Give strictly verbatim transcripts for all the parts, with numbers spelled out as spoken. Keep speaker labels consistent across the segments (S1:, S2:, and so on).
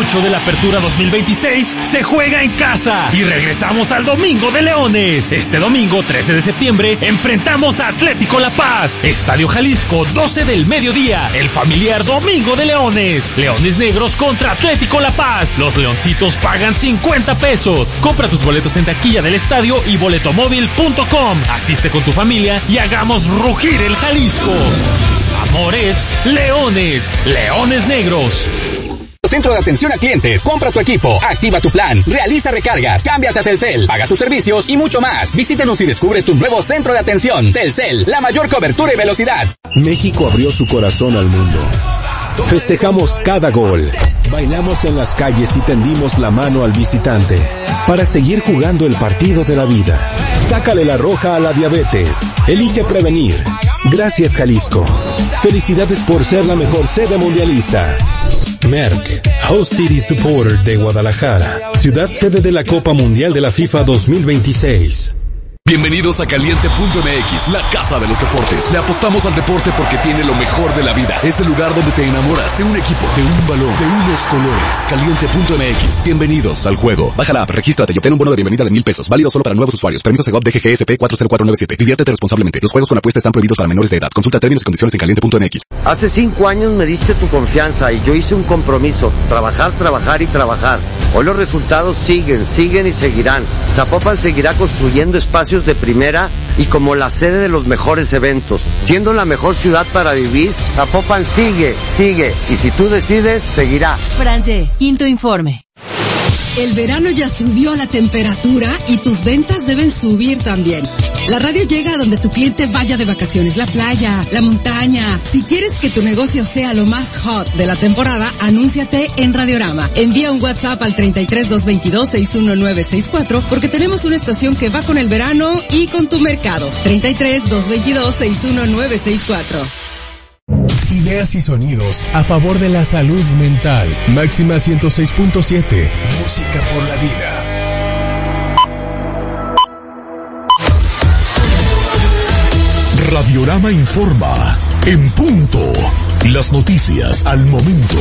S1: ocho de la Apertura dos mil veintiséis se juega en casa y regresamos al Domingo de Leones. Este domingo trece de septiembre enfrentamos a Atlético La Paz. Estadio Jalisco, doce del mediodía. El familiar Domingo de Leones. Leones Negros contra Atlético La Paz. Los leoncitos pagan cincuenta pesos. Compra tus boletos en taquilla del estadio y boletomóvil punto com. Asiste con tu familia y hagamos rugir el Jalisco. Amores, Leones, Leones Negros.
S2: Centro de atención a clientes, compra tu equipo, activa tu plan, realiza recargas, cámbiate a Telcel, paga tus servicios y mucho más. Visítanos y descubre tu nuevo centro de atención. Telcel, la mayor cobertura y velocidad.
S3: México abrió su corazón al mundo. Festejamos cada gol, bailamos en las calles y tendimos la mano al visitante para seguir jugando el partido de la vida. Sácale la roja a la diabetes. Elige prevenir. Gracias, Jalisco. Felicidades por ser la mejor sede mundialista. Merck, Host City Supporter de Guadalajara, ciudad sede de la Copa Mundial de la FIFA dos mil veintiséis.
S4: Bienvenidos a Caliente punto M X, la casa de los deportes. Le apostamos al deporte porque tiene lo mejor de la vida. Es el lugar donde te enamoras de un equipo, de un balón, de unos colores. Caliente punto M X, bienvenidos al juego. Baja la app, regístrate y obtén un bono de bienvenida de mil pesos. Válido solo para nuevos usuarios. Permiso Segov D G G S P cuatro cero cuatro nueve siete. Diviértete responsablemente. Los juegos con apuesta están prohibidos para menores de edad. Consulta términos y condiciones en Caliente punto M X.
S5: Hace cinco años me diste tu confianza y yo hice un compromiso. Trabajar, trabajar y trabajar. Hoy los resultados siguen, siguen y seguirán. Zapopan seguirá construyendo espacios de primera y como la sede de los mejores eventos. Siendo la mejor ciudad para vivir, Zapopan sigue, sigue. Y si tú decides, seguirá.
S6: France, quinto informe.
S7: El verano ya subió la temperatura y tus ventas deben subir también. La radio llega a donde tu cliente vaya de vacaciones, la playa, la montaña. Si quieres que tu negocio sea lo más hot de la temporada, anúnciate en Radiorama. Envía un WhatsApp al treinta y tres, doscientos veintidós, sesenta y uno nueve sesenta y cuatro porque tenemos una estación que va con el verano y con tu mercado. treinta y tres, doscientos veintidós, sesenta y uno nueve sesenta y cuatro.
S8: Ideas y sonidos a favor de la salud mental. Máxima ciento seis punto siete. Música por la vida.
S9: Radiorama informa. En punto. Las noticias al momento.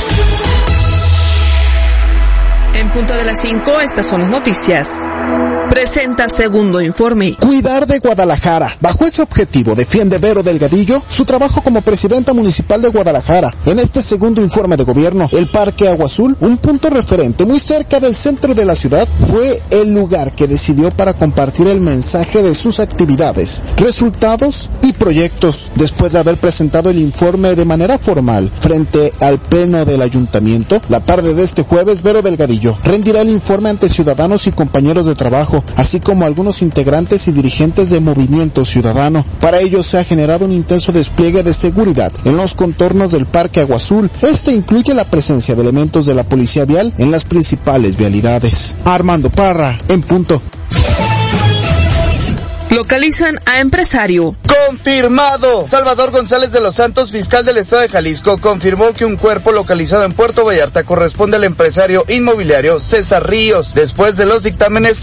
S10: En punto de las cinco, estas son las noticias. Presenta segundo informe.
S11: Cuidar de Guadalajara. Bajo ese objetivo defiende Vero Delgadillo su trabajo como presidenta municipal de Guadalajara. En este segundo informe de gobierno, el Parque Agua Azul, un punto referente muy cerca del centro de la ciudad, fue el lugar que decidió para compartir el mensaje de sus actividades, resultados y proyectos. Después de haber presentado el informe de manera formal frente al pleno del ayuntamiento, la tarde de este jueves, Vero Delgadillo rendirá el informe ante ciudadanos y compañeros de trabajo, así como algunos integrantes y dirigentes de Movimiento Ciudadano. Para ello se ha generado un intenso despliegue de seguridad en los contornos del Parque Agua Azul. Este incluye la presencia de elementos de la Policía Vial en las principales vialidades. Armando Parra, en punto.
S10: Localizan a empresario.
S12: Confirmado. Salvador González de los Santos, fiscal del estado de Jalisco, confirmó que un cuerpo localizado en Puerto Vallarta corresponde al empresario inmobiliario César Ríos. Después de los dictámenes